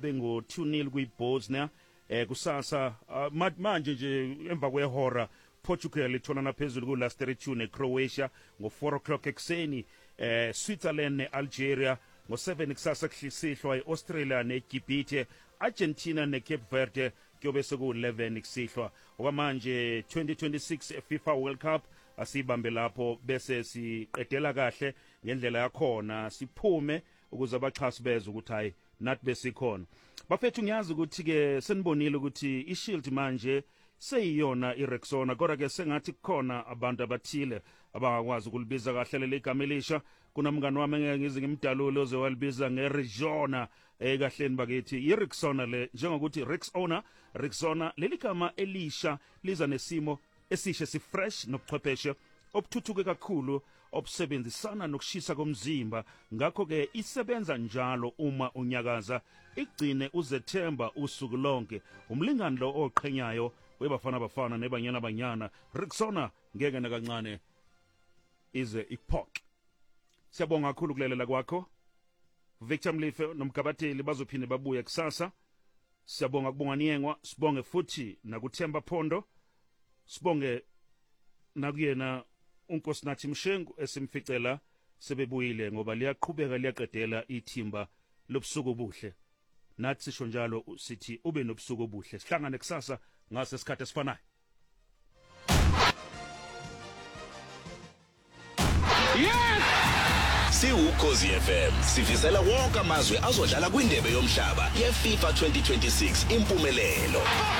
ibe ngo 2-0 kwi-Bosnia. Kusasa manje nje emva kwehora Portugal ithonana phezulu ku-Lasteritune neCroatia ngo 4 o'clock ekseni. Switzerland ne-Algeria ngo 7 kusasa kusihlwa i-Australia ne-Gibhite. Argentina ne-Cape Verde kuyobe seku-11 kusihlwa. Okwamanje 2026 FIFA World Cup asibambe lapho bese siqedela kahle ngendlela yakhona siphume ukuze abaxhasi bezwe ukuthi hayi nathi besikhona. Bafethu ngiyazi ukuthi ke senibonile ukuthi iShield manje seyiyona iRexona, kodwa ke sengathi kukhona abantu abathile abangakwazi ukulibiza kahle le igama elisha. Kunamngani wami engeke ngize ngimdalule ozewalibiza ngeRexona kahleni bakithi. iRexona le njengokuthi Rexona leli gama elisha liza nesimo esishe sifresh nobuchwepheshe obuthuthuke kakhulu obusebenzisana nokushisa komzimba. Ngakho ke isebenza njalo uma unyakaza, igcine uzethemba usuku lonke. Umlingani lo oqhenyayo webafana nebanyana Rexona ngeke nakancane ize iphoke. Siyabonga kakhulu kulelela kwakho Victor Mlife nomgabateli bazophinde babuye kusasa. Siyabonga kubonga Niyengwa, sibonge futhi nakuThemba Phondo, sibonge nakuyena uNkosinathi Mshengu esimficela sebebuyile ngoba liyaqhubeka liyaqedela ithimba lobusuku obuhle. Nathi sisho njalo sithi ube nobusuku obuhle. Sihlangane kusasa ngase isikhathi esifanayo. Yes! Ukhozi FM sifisela wonke amazwe azodlala kwindebe yomhlaba yeFIFA 2026 impumelelo.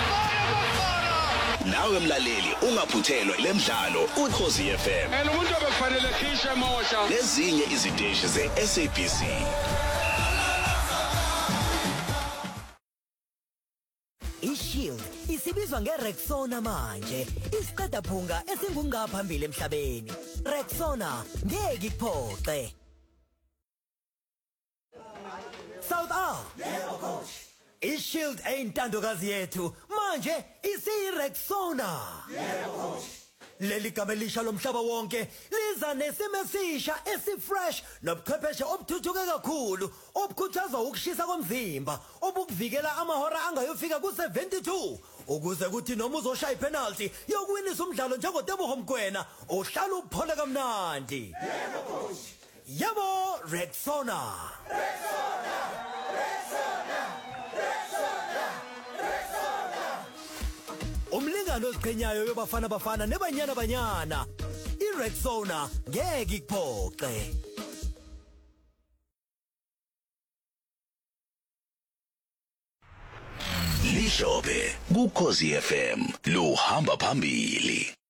Nawe mlaleli ungaphuthelwa lemidlalo uKhozi FM. Umuntu obefanele khishe mosha. Lezinye iziteshi zeSABC. iShield isibizwa ngeRexona manje. Isiqeda phunga esingungaphambili emhlabeni. Rexona ngeke ikuphoxe. South A. Yebo coach. iShield eyintandokazi yethu manje isiRexona. Yebo coach. Leli gama elisha lomhlaba wonke liza nesimo esisha esifresh nobuchwepheshe obuthuthuke kakhulu obukhuthaza ukushisa komzimba obukuvikela amahora angayofika ku-72 ukuze kuthi noma uzoshaya ipenalty yokuwinisa umdlalo njengoTebogo Mokoena ohlala uphole kamnandi. Yebo coach. Yebo Rexona. Umlingano oziqhenyayo yobafana nebanyana iRexona ngeke ikuphoxe. Lishobe kuKhozi FM lo hamba phambili.